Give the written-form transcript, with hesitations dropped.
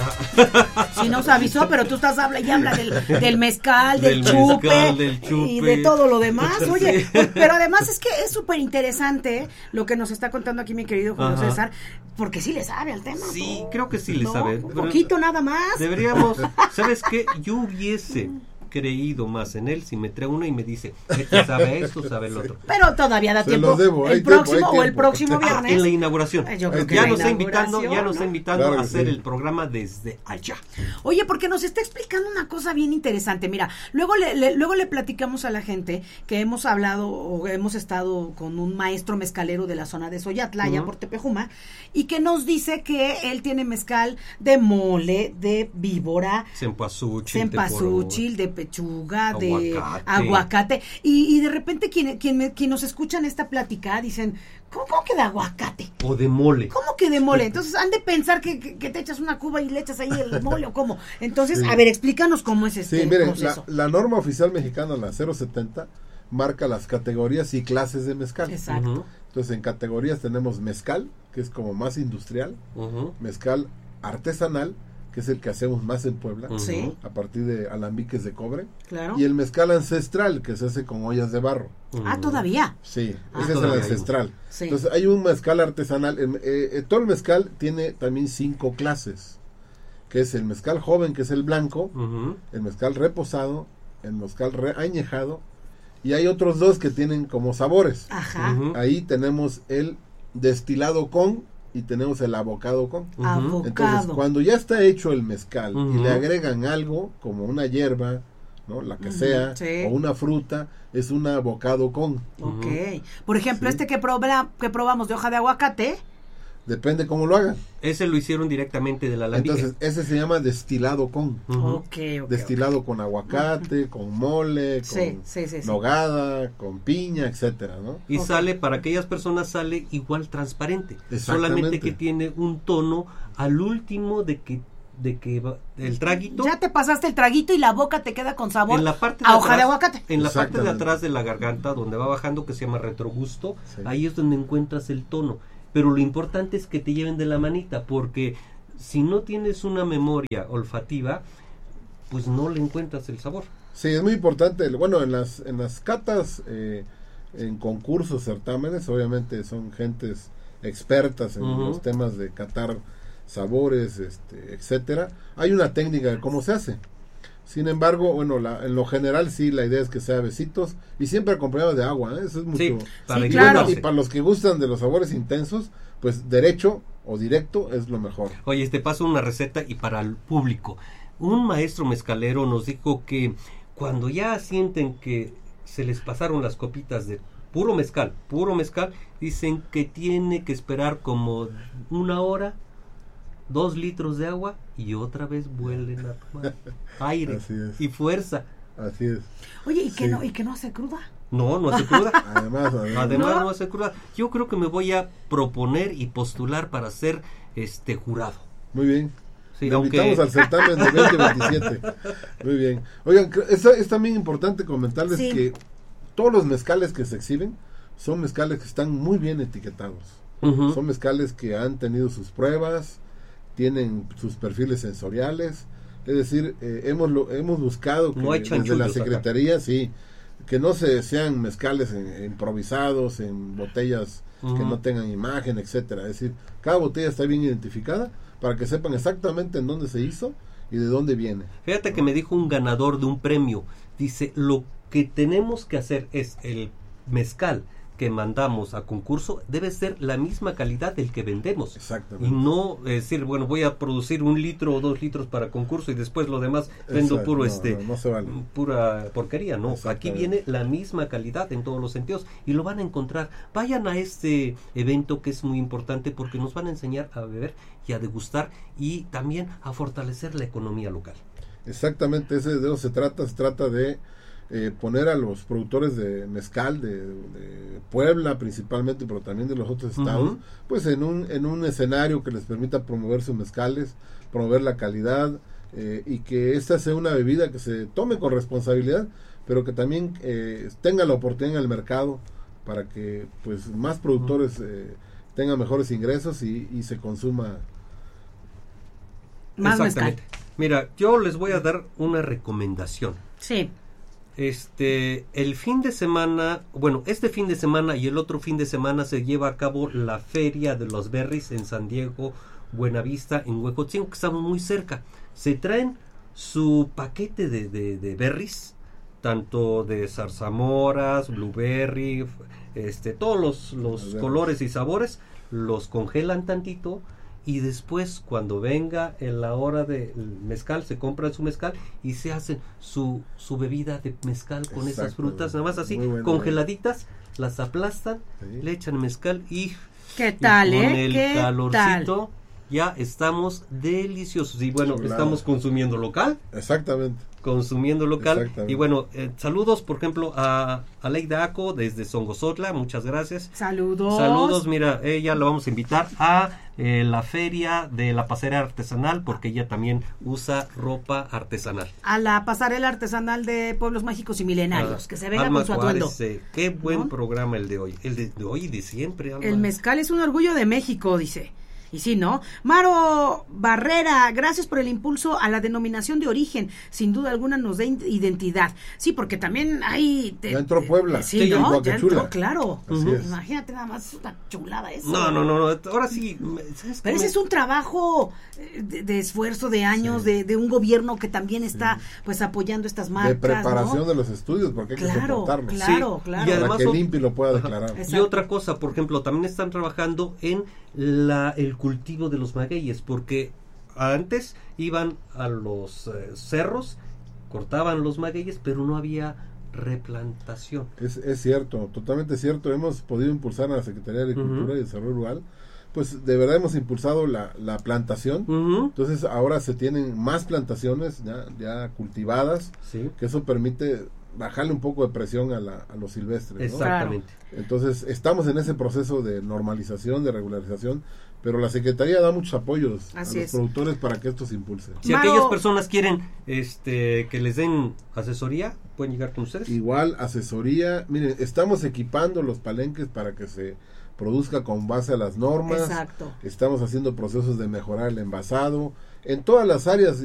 Si nos avisó, pero tú estás habla y habla del mezcal, del chupe y de todo lo demás. Oye, sí. Pero además es que es súper interesante lo que nos está contando aquí mi querido Julio César, porque sí le sabe al tema. Sí, creo que sí le sabe. Un poquito nada más. Deberíamos, ¿sabes qué? Yo hubiese creído más en él si me trae uno y me dice, este sabe esto, sabe el otro. Pero todavía da tiempo. El próximo viernes. En la inauguración. Yo creo que ya nos está invitando claro a hacer el programa desde allá. Oye, porque nos está explicando una cosa bien interesante. Mira, luego le platicamos a la gente que hemos hablado o hemos estado con un maestro mezcalero de la zona de Soyatla, allá por Tepejuma, y que nos dice que él tiene mezcal de mole, de víbora, cempasúchil, de pechuga, de aguacate. Y de repente quien nos escuchan esta plática dicen, ¿cómo que de aguacate? O de mole. ¿Cómo que de mole? Entonces han de pensar que te echas una cuba y le echas ahí el mole o cómo. Entonces, a ver, explícanos cómo es miren, proceso. La norma oficial mexicana, la 070, marca las categorías y clases de mezcal. Exacto. Entonces, en categorías tenemos mezcal, que es como más industrial, mezcal artesanal, que es el que hacemos más en Puebla, a partir de alambiques de cobre, claro. Y el mezcal ancestral, que se hace con ollas de barro. ¿Todavía? Sí, ese es el ancestral. Sí. Entonces hay un mezcal artesanal, todo el mezcal tiene también 5 clases, que es el mezcal joven, que es el blanco, el mezcal reposado, el mezcal añejado, y hay otros 2 que tienen como sabores. Ajá. Ahí tenemos el destilado con y tenemos el abocado con. Entonces, cuando ya está hecho el mezcal y le agregan algo, como una hierba, ¿no? La que sea, o una fruta, es un abocado con. Ok. Por ejemplo, este que probamos de hoja de aguacate. Depende cómo lo hagan. Ese lo hicieron directamente del alambique. Entonces, ese se llama destilado con. Destilado con aguacate, con mole, con nogada, con piña, etcétera, ¿no? Y sale, para aquellas personas sale igual transparente. Solamente que tiene un tono al último de que el traguito. Ya te pasaste el traguito y la boca te queda con sabor en la parte a hoja de aguacate. En la parte de atrás de la garganta, donde va bajando, que se llama retrogusto, ahí es donde encuentras el tono. Pero lo importante es que te lleven de la manita, porque si no tienes una memoria olfativa, pues no le encuentras el sabor. Sí, es muy importante. Bueno, en las catas, en concursos, certámenes, obviamente son gentes expertas en los temas de catar sabores, etcétera. Hay una técnica de cómo se hace. Sin embargo, bueno, en lo general sí, la idea es que sea besitos y siempre acompañado de agua, eso es mucho. Claro. Y para los que gustan de los sabores intensos, pues derecho o directo es lo mejor. Oye, te paso una receta y para el público. Un maestro mezcalero nos dijo que cuando ya sienten que se les pasaron las copitas de puro mezcal, dicen que tiene que esperar como 1 hora, 2 litros de agua y otra vez vuelven a tomar aire y fuerza. Así es. Oye, ¿y que no hace cruda? No hace cruda. Además no hace cruda. Yo creo que me voy a proponer y postular para ser jurado. Muy bien. Sí, invitamos al certamen de 2027. Muy bien. Oigan, es también importante comentarles que todos los mezcales que se exhiben son mezcales que están muy bien etiquetados. Son mezcales que han tenido sus pruebas, tienen sus perfiles sensoriales, es decir, hemos buscado que desde la Secretaría, que no sean mezcales improvisados, en botellas que no tengan imagen, etcétera. Es decir, cada botella está bien identificada para que sepan exactamente en dónde se hizo y de dónde viene. Fíjate que me dijo un ganador de un premio, dice, lo que tenemos que hacer es el mezcal que mandamos a concurso debe ser la misma calidad del que vendemos. Exactamente. Y no decir, bueno, voy a producir 1 litro o 2 litros para concurso y después lo demás vendo puro no se vale. Pura porquería, no. Aquí viene la misma calidad en todos los sentidos y lo van a encontrar. Vayan a este evento que es muy importante porque nos van a enseñar a beber y a degustar y también a fortalecer la economía local. Exactamente, de eso se trata de poner a los productores de mezcal de Puebla principalmente, pero también de los otros estados, pues en un escenario que les permita promover sus mezcales, promover la calidad, y que esta sea una bebida que se tome con responsabilidad, pero que también tenga la oportunidad en el mercado para que pues más productores tengan mejores ingresos y se consuma Más mezcal. Mira, yo les voy a dar una recomendación. Sí. El fin de semana, bueno, este fin de semana y el otro fin de semana se lleva a cabo la Feria de los Berries en San Diego, Buenavista, en Huejotzingo, que estamos muy cerca. Se traen su paquete de berries, tanto de zarzamoras, blueberry, todos los colores y sabores, los congelan tantito y después cuando venga en la hora del mezcal se compran su mezcal y se hacen su bebida de mezcal con esas frutas, nada más así, congeladitas, las aplastan, le echan mezcal y ¿qué tal, con el ¿Qué calorcito tal? Ya estamos deliciosos y bueno, estamos consumiendo local. Exactamente. Consumiendo local. Y bueno, saludos, por ejemplo, a Aleida Aco desde Songozotla, muchas gracias. Saludos, mira, ella la vamos a invitar a la feria de la pasarela artesanal, porque ella también usa ropa artesanal. A la pasarela artesanal de Pueblos Mágicos y Milenarios, que se venga con su atuendo. Qué buen programa el de hoy, de hoy y de siempre. Alma. El mezcal es un orgullo de México, dice. Y sí, ¿no? Maro Barrera, gracias por el impulso a la denominación de origen. Sin duda alguna nos da identidad. Sí, porque también hay... ya entró Puebla. Sí, ¿no? Ya entró, claro. Uh-huh. Imagínate nada más, una chulada eso. No. Ahora sí... Pero ese es un trabajo de esfuerzo de años, de un gobierno que también está pues apoyando estas marcas. De preparación, ¿no? De los estudios, porque hay que soportarlos. Claro. Y además, para que el INPI lo pueda declarar. Y otra cosa, por ejemplo, también están trabajando en el cultivo de los magueyes, porque antes iban a los cerros, cortaban los magueyes, pero no había replantación. Es cierto, totalmente cierto. Hemos podido impulsar a la Secretaría de Agricultura y Desarrollo Rural, pues de verdad hemos impulsado la plantación. Entonces ahora se tienen más plantaciones ya cultivadas, que eso permite bajarle un poco de presión a los silvestres, ¿no? Exactamente. Entonces estamos en ese proceso de normalización, de regularización, pero la Secretaría da muchos apoyos a los productores para que esto se impulse. Si aquellas personas quieren que les den asesoría, pueden llegar con ustedes. Igual, asesoría. Miren, estamos equipando los palenques para que se produzca con base a las normas. Exacto. Estamos haciendo procesos de mejorar el envasado en todas las áreas